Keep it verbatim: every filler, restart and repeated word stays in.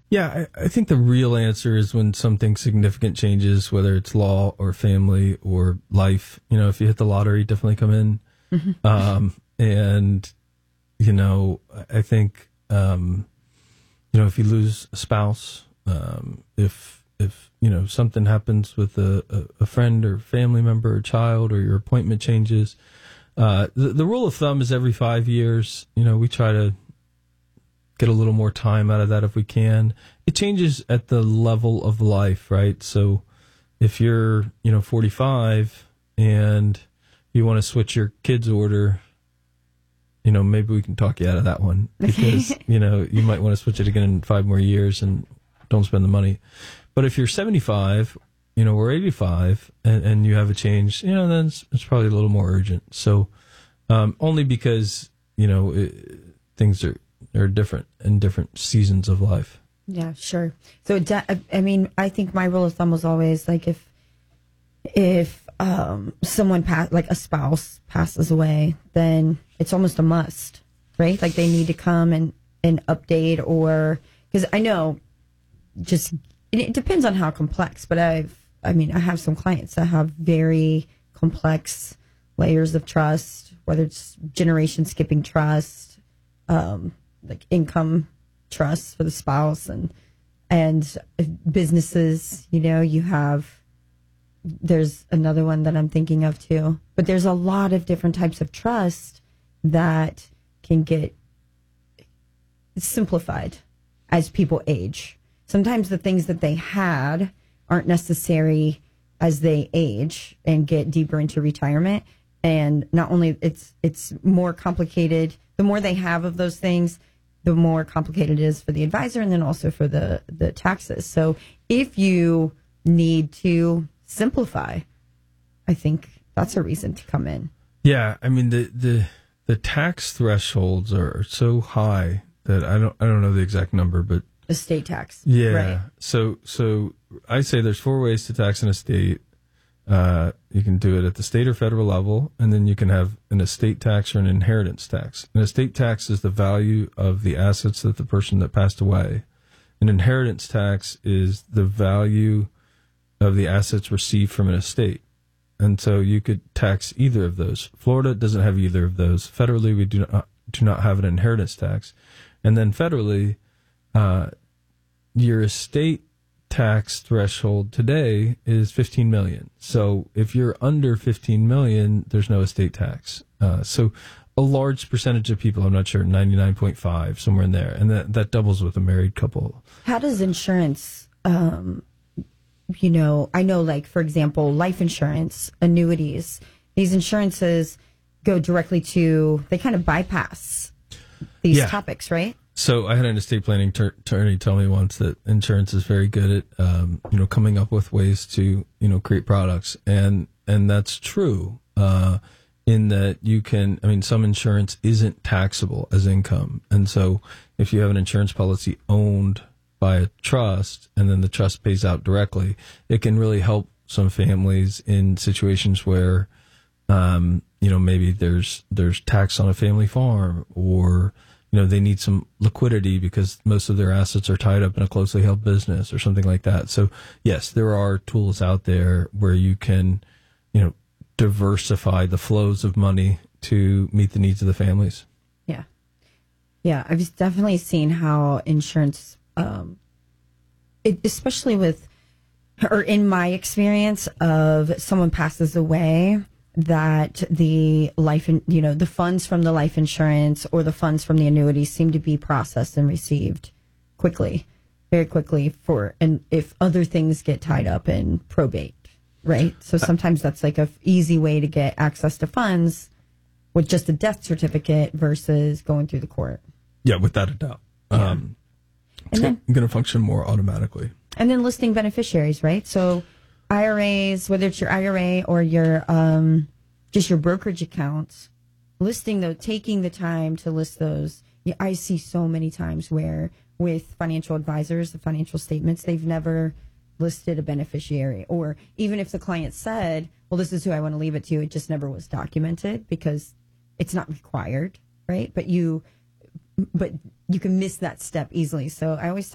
Yeah, I, I think the real answer is when something significant changes, whether it's law or family or life. You know, if you hit the lottery, definitely come in. Mm-hmm. Um, and, you know, I think, um, you know, if you lose a spouse, um, if, if, you know, something happens with a, a, a friend or family member or child, or your appointment changes, uh, the, the rule of thumb is every five years, you know, we try to get a little more time out of that if we can. It changes at the level of life, right? So if you're, you know, forty-five and you want to switch your kids' order, you know, maybe we can talk you out of that one, because, you know, you might want to switch it again in five more years and don't spend the money. But if you're seventy-five, you know, or eighty-five and, and you have a change, you know, then it's, it's probably a little more urgent. So um, only because, you know, it, things are, are different in different seasons of life. Yeah, sure. So, I mean, I think my rule of thumb was always like if if um, someone pass, like a spouse passes away, then it's almost a must, right? Like they need to come and, and update, or because I know just it depends on how complex, but I've I mean I have some clients that have very complex layers of trust, whether it's generation skipping trust, um, like income trusts for the spouse, and and businesses. You know, you have. There's another one that I'm thinking of too, but there's a lot of different types of trust that can get simplified as people age. Sometimes the things that they had aren't necessary as they age and get deeper into retirement. And not only it's it's more complicated, the more they have of those things, the more complicated it is for the advisor, and then also for the, the taxes. So if you need to simplify, I think that's a reason to come in. Yeah, I mean the the, the tax thresholds are so high that I don't I don't know the exact number, but estate tax. Yeah. Right. So so I say there's four ways to tax an estate. Uh, you can do it at the state or federal level, and then you can have an estate tax or an inheritance tax. An estate tax is the value of the assets that the person that passed away. An inheritance tax is the value of the assets received from an estate. And so you could tax either of those. Florida doesn't have either of those. Federally, we do not, do not have an inheritance tax. And then federally, uh, your estate tax threshold today is fifteen million. So if you're under fifteen million, there's no estate tax. Uh, so a large percentage of people, I'm not sure, ninety-nine point five, somewhere in there. And that, that doubles with a married couple. How does insurance, um, you know, I know, like, for example, life insurance, annuities, these insurances go directly to, they kind of bypass these Yeah. topics, right? So I had an estate planning ter- attorney tell me once that insurance is very good at, um, you know, coming up with ways to, you know, create products. And, and that's true, uh, in that you can, I mean, some insurance isn't taxable as income. And so if you have an insurance policy owned by a trust and then the trust pays out directly, it can really help some families in situations where, um, you know, maybe there's, there's tax on a family farm, or, you know, they need some liquidity because most of their assets are tied up in a closely held business or something like that. So yes, there are tools out there where you can, you know, diversify the flows of money to meet the needs of the families. Yeah. Yeah. I've definitely seen how insurance, um, it, especially with, or in my experience of someone passes away, that the life, in, you know, the funds from the life insurance or the funds from the annuity seem to be processed and received quickly, very quickly for, and if other things get tied up in probate, right? So sometimes that's like a f- easy way to get access to funds with just a death certificate versus going through the court. Yeah, without a doubt. Yeah. Um, And it's then, going to function more automatically. and then listing beneficiaries, right? So I R As, whether it's your I R A or your um, just your brokerage accounts, listing those, taking the time to list those. Yeah, I see so many times where with financial advisors, the financial statements, they've never listed a beneficiary, or even if the client said, well, this is who I want to leave it to, it just never was documented because it's not required, right? But you, but you can miss that step easily. So I always